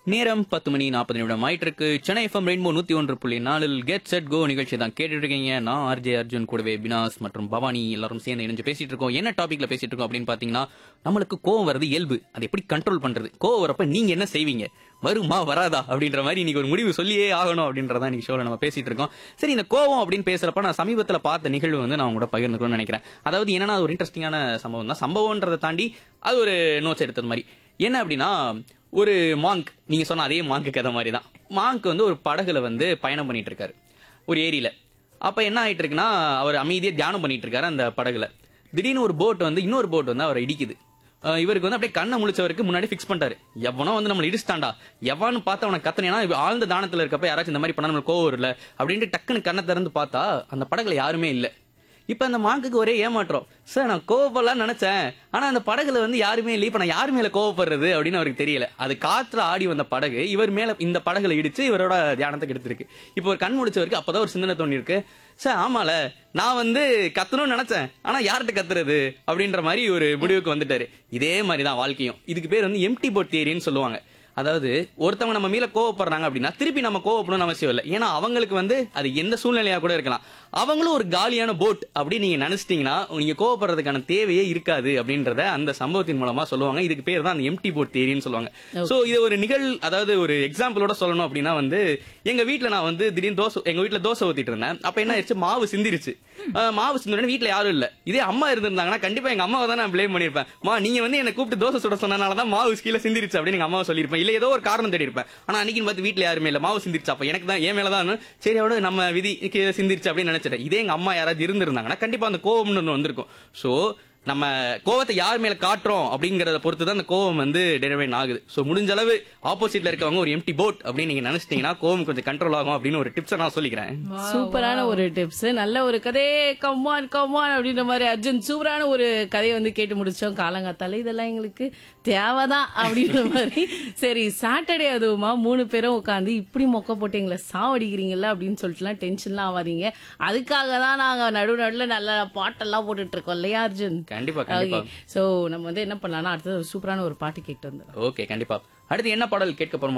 நேரம் 10:40 ஆயிட்டிருக்கு. Chennai FM rainbow 101.4 get set go நிகழ்ச்சி தான் கேட்டுட்டு இருக்கீங்க. நான் ஆர்ஜே அர்ஜுன் கூடவே பினாஸ் மற்றும் பவானி எல்லாரும் சேர்ந்து இணைஞ்சு பேசிட்டு இருக்கோம். என்ன டாபிக்ல பேசிட்டு இருக்கோம் அப்படின்னு பாத்தீங்கன்னா, நம்மளுக்கு கோவம் வருது இயல்பு, அதை எப்படி கண்ட்ரோல் பண்றது, கோவம் வரப்ப நீங்க என்ன செய்வீங்க, வருமா வராதா அப்படின்ற மாதிரி இன்னைக்கு ஒரு முடிவு சொல்லியே ஆகணும் அப்படின்றதான் இன்னைக்கு ஷோல நம்ம பேசிட்டு இருக்கோம். சரி, இந்த கோவம் அப்படின்னு பேசுறப்ப நான் சமீபத்துல பார்த்த நிகழ்வு வந்து நான் உங்களோட பகிர்ந்துக்கணும்னு நினைக்கிறேன். அதாவது என்னன்னா, அது ஒரு இன்ட்ரெஸ்டிங்கான சம்பவம் தான். சம்பவம்ன்றதை தாண்டி அது ஒரு நோட்ஸ் எடுத்தது மாதிரி. என்ன அப்படின்னா, ஒரு மாங்க், நீங்க சொன்ன அதே மாங்க் கதை மாதிரி தான். மாங்க் வந்து ஒரு படகுல வந்து பயணம் பண்ணிட்டு இருக்காரு ஒரு ஏரியில. அப்ப என்ன ஆயிட்டு இருக்குன்னா, அவர் அமைதியா தியானம் பண்ணிட்டு இருக்காரு அந்த படகுல. திடீர்னு ஒரு போட் வந்து இன்னொரு போட் வந்து அவரை இடிக்குது. இவருக்கு வந்து அப்படியே கண்ணை முழிச்சவருக்கு முன்னாடி பிக்ஸ் பண்ணிட்டாரு. எவனோ வந்து நம்மள இடிச்சிட்டான்டா, எவன்னு பார்த்து அவனை கத்தனா, ஆழ்ந்த தானத்துல இருக்கப்ப யாராச்சும் இந்த மாதிரி பண்ணா நம்மளுக்கு கோவம் இல்ல அப்படின்ட்டு டக்குன்னு கண்ணை திறந்து பார்த்தா அந்த படகுல யாருமே இல்ல. இப்ப அந்த மாங்குக்கு ஒரே ஏமாற்றம். சார், நான் கோவப்படலாம்னு நினைச்சேன், ஆனா அந்த படகுல வந்து யாருமே இல்லை, இப்ப நான் யாரு மேல கோவப்படுறது அப்படின்னு அவருக்கு தெரியல. அது காத்துல ஆடி வந்த படகு இவர் மேல இந்த படகுல இடிச்சு இவரோட தியானத்தை கெடுத்திருக்கு. இப்போ ஒரு கண் முடிச்சவருக்கு அப்பதான் ஒரு சிந்தனை தோணி இருக்கு. சார், ஆமால, நான் வந்து கத்தணும்னு நினைச்சேன், ஆனா யார்கிட்ட கத்துறது அப்படின்ற மாதிரி ஒரு முடிவுக்கு வந்துட்டாரு. இதே மாதிரிதான் வாழ்க்கையும். இதுக்கு பேர் வந்து எம்டி போட் தியரின்னு சொல்லுவாங்க. அதாவது ஒருத்தவங்க நம்ம மேல கோவப்படுறாங்க அப்படின்னா திருப்பி நம்ம கோவப்படணும்னு அவசியம் இல்லை. ஏன்னா அவங்களுக்கு வந்து அது எந்த சூழ்நிலையா கூட இருக்கலாம். அவங்களும் ஒரு காலியான போட் அப்படி நீங்க நினைச்சிட்டீங்கன்னா நீங்க கோவப்படுறதுக்கான தேவையே இருக்காது அப்படின்றத அந்த சம்பவத்தின் மூலமா சொல்லுவாங்க. இதுக்கு பேர் தான் அந்த எம்டி போட் தியரின்னு சொல்லுவாங்க. சோ இது ஒரு அதாவது ஒரு எக்ஸாம்பிளோட சொல்லணும் அப்படின்னா வந்து, எங்க வீட்டுல நான் வந்து திடீர்னு எங்க வீட்டுல தோசை ஊத்திட்டு இருந்தேன். அப்ப என்ன ஆயிடுச்சு, மாவு சிந்திருச்சு. மாவு சிந்தின வீட்டுல யாரும் இல்ல. இதே அம்மா இருந்திருந்தாங்கன்னா கண்டிப்பா எங்க அம்மாவை தான் நான் பிளேம் பண்ணிருப்பேன். நீங்க வந்து என்ன கூப்பிட்டு தோசை சுட சொன்னனாலதான் மாவு கீழே சிந்திருச்சு அப்படின்னு எங்க அம்மாவை சொல்லிருப்பேன். இல்ல ஏதோ ஒரு காரணம் தேடி இருப்பேன். ஆனா அன்னைக்கு பார்த்து வீட்டுல யாருமே இல்ல, மாவு சிந்திருச்சு, அப்ப எனக்கு தான் என் மேலதான் சரி அவட நம்ம விதி சிந்திருச்சு அப்படின்னு நினைச்சிட்டேன். இதே எங்க அம்மா யாராவது இருந்திருந்தாங்கன்னா கண்டிப்பா அந்த கோவம்னு வந்திருக்கும். சோ நம்ம கோவத்தை யார் மேல காட்டுறோம் அப்படிங்கறத பொறுத்து தான் அந்த கோவம் வந்து டெரிவேட் ஆகுது. சோ முடிஞ்ச அளவு ஆப்போசிட்ல இருக்கவங்க ஒரு எம்டி போட் அப்படின்னு நீங்க நினைச்சிட்டீங்கன்னா கோவம் கொஞ்சம் கண்ட்ரோல் ஆகும் அப்படின்னு ஒரு டிப்ஸ் நான் சொல்லிக்கிறேன். சூப்பரான ஒரு டிப்ஸ், நல்ல ஒரு கதையே. கம்மான் கம்மான் அப்படின்ற மாதிரி அர்ஜுன் சூப்பரான ஒரு கதையை வந்து கேட்டு முடிச்சோம். காலங்காத்தால இதெல்லாம் எங்களுக்கு தேவைதான் அப்படின்ற மாதிரி. சரி, சாட்டர்டே அதுவுமா 3 பேரும் உட்காந்து இப்படி மொக்க போட்டு எங்களை சாவடிக்கிறீங்களா அப்படின்னு சொல்லிட்டுலாம் டென்ஷன்லாம் ஆகாதீங்க. அதுக்காக தான் நாங்க நடுவுல நல்ல பாட்டெல்லாம் போட்டுட்டு இருக்கோம் இல்லையா அர்ஜுன்? கண்டிப்பா கண்டிப்பா. சோ நம்ம வந்து என்ன பண்ணலாம்னா அடுத்தது சூப்பரான ஒரு பாட்டு கேட்டு வந்துடும். ஓகே, கண்டிப்பா. அடுத்து என்ன பாடல் கேட்க போறோம்